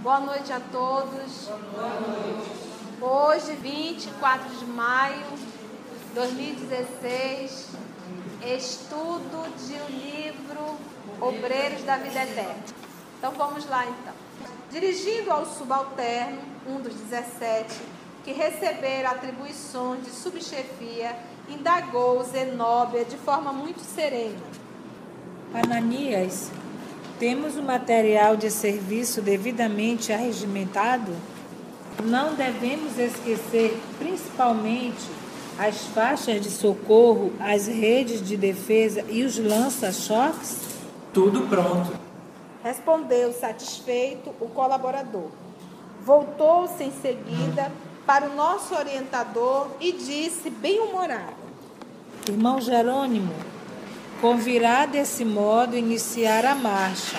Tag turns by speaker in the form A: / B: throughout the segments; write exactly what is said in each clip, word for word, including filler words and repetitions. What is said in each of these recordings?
A: Boa noite a todos.
B: Boa noite.
A: Hoje, vinte e quatro de maio de dois mil e dezesseis, estudo de o livro Obreiros da Vida Eterna. Então vamos lá então. Dirigindo ao subalterno, um dos dezessete, que receberam atribuições de subchefia, indagou Zenóbia de forma muito serena.
C: Ananias, temos o material de serviço devidamente arregimentado? Não devemos esquecer, principalmente, as faixas de socorro, as redes de defesa e os lança-choques?
B: Tudo pronto.
A: Respondeu satisfeito o colaborador. Voltou-se em seguida para o nosso orientador e disse, bem-humorado:
C: Irmão Jerônimo, convirá desse modo iniciar a marcha.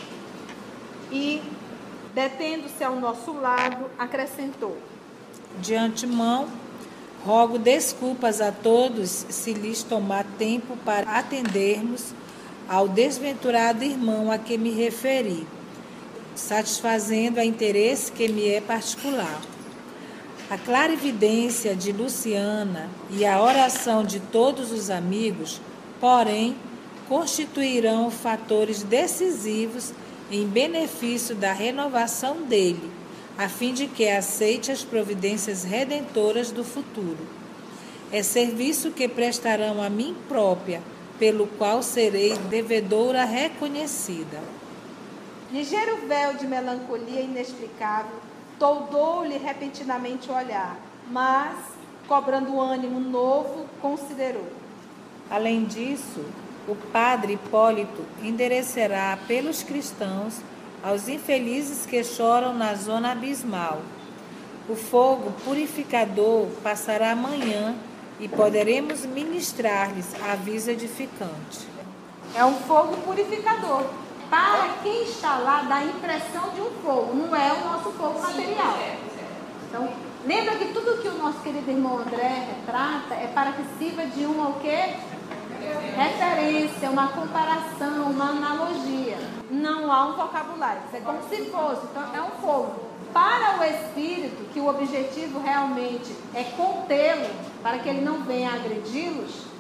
A: E, detendo-se ao nosso lado, acrescentou:
C: De antemão, rogo desculpas a todos se lhes tomar tempo para atendermos ao desventurado irmão a que me referi, satisfazendo a interesse que me é particular. A clarividência de Luciana e a oração de todos os amigos, porém, constituirão fatores decisivos em benefício da renovação dele, a fim de que aceite as providências redentoras do futuro. É serviço que prestarão a mim própria, pelo qual serei devedora reconhecida.
A: Ligeiro véu de melancolia inexplicável toldou-lhe repentinamente o olhar, mas, cobrando ânimo novo, considerou.
C: Além disso, o padre Hipólito endereçará pelos cristãos aos infelizes que choram na zona abismal. O fogo purificador passará amanhã e poderemos ministrar-lhes aviso edificante.
A: É um fogo purificador. Para quem está lá, dá a impressão de um fogo, não é o nosso fogo material. Então, lembra que tudo que o nosso querido irmão André retrata é para que sirva de uma o quê? Referência, uma comparação, uma analogia. Não há um vocabulário, isso é como se fosse, então é um fogo. Para o espírito, que o objetivo realmente é contê-lo, para que ele não venha agredi-los,